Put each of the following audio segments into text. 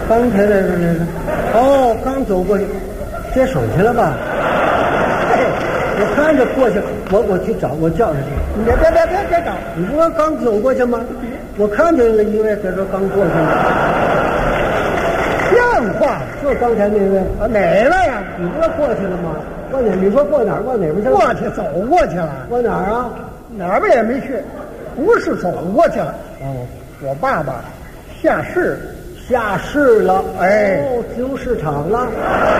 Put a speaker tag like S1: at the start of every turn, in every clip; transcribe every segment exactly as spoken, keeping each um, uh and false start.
S1: 刚才来着来着，哦，刚走过去，接手去了吧？嘿，我看着过去，我我去找，我叫上去。
S2: 你别别别别别找，
S1: 你不是刚走过去吗？我看见了一位在这刚过去呢。
S2: 像话，
S1: 就刚才那位
S2: 啊，哪位呀？
S1: 你不是过去了吗？过哪？你说过哪儿？过哪边去了？
S2: 过去走过去了，
S1: 过哪儿啊？
S2: 哪边也没去，不是走过去了。
S1: 哦，
S2: 我爸爸下市，
S1: 下市了。
S2: 哎，
S1: 哦，进入市场了，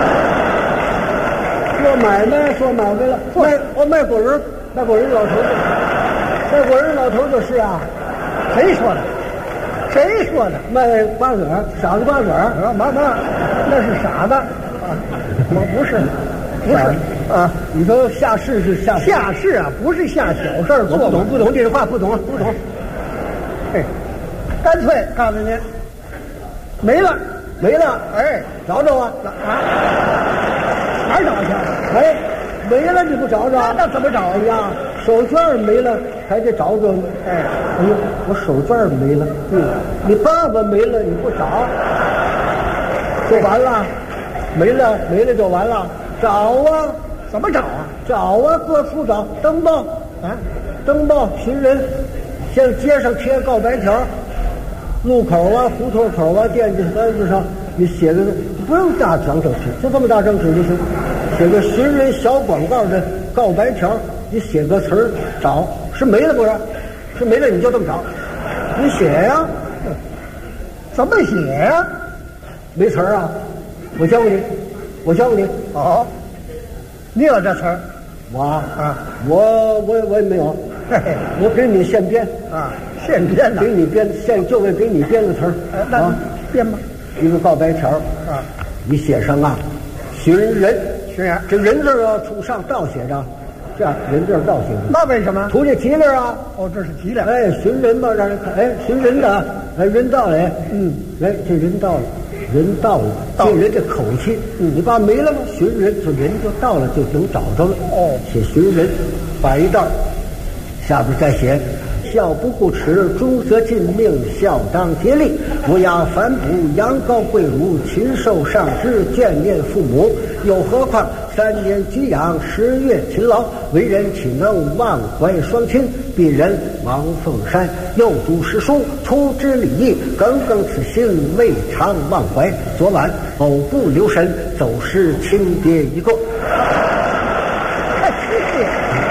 S1: 做买卖，做买卖了。卖哦，卖果仁，卖果仁老头子，卖果仁老头就是啊。
S2: 谁说的？谁说的？
S1: 卖瓜子儿，傻子瓜子儿。
S2: 啊，妈妈，那是傻子啊！我不是，不是啊！
S1: 你说下市是下市
S2: 下市啊，不是下小事儿做。
S1: 我不懂，不懂这句话，不懂，不懂。
S2: 嘿，干脆告诉您，没了，
S1: 没了。
S2: 哎，
S1: 找找啊！
S2: 啊，哪儿找去？
S1: 哎，没了你不找找？
S2: 那怎么找
S1: 呀？手绢没了，还得找找呢。
S2: 哎，
S1: 哎呦，我手绢没了。嗯，你爸爸没了，你不找，就完了。没了，没了就完了。找啊，
S2: 怎么找啊？
S1: 找啊，各处找，登报啊，登报寻人，向街上贴告白条，路口啊、胡同口啊、电线杆子上，你写个不用大张纸，就这么大张纸就行，写个寻人小广告的告白条，你写个词儿找，是没了不是？是没了你就这么找，你写呀、啊，
S2: 怎么写呀、啊？
S1: 没词儿啊，我教给你，我教给你。
S2: 哦，你有这词儿？
S1: 我啊，我我我也没有，
S2: 嘿嘿，
S1: 我给你现编
S2: 啊，现编的，
S1: 给你编现就为给你编个词儿，
S2: 呃，那
S1: 啊，
S2: 编吧。
S1: 一个告白条
S2: 啊，
S1: 你写上啊，寻人，
S2: 寻人，
S1: 这人字要从上倒写着，这样人字倒写着。
S2: 那为什么？
S1: 图这吉利啊。
S2: 哦，这是吉利。
S1: 哎，寻人吧，让人看，哎，寻人的，哎，人到了，嗯，来，这人到了，人到了，这人这口气，嗯，你把没了吗？寻人，这人就到了，就能找着了。
S2: 哦，
S1: 写寻人，摆一道，下边再写。孝不顾齿，忠则尽命，孝当竭力，不压反哺，养高贵乳，禽兽上知，眷念父母。又何况三年居养，十月勤劳，为人岂能忘怀双亲？鄙人王凤山又读诗书，粗知礼义，耿耿此心，未尝忘怀。昨晚偶不留神，走失亲爹一个。
S2: 太亲爹。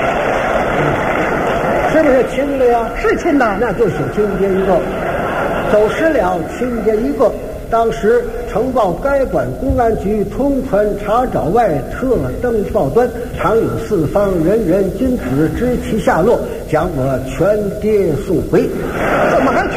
S1: 是不是亲的呀？
S2: 是亲的，
S1: 那就写亲爹一个，走失了亲爹一个。当时呈报该管公安局通传查找外，特登报端，常有四方人人君子知其下落，将我全爹送回。
S2: 怎么还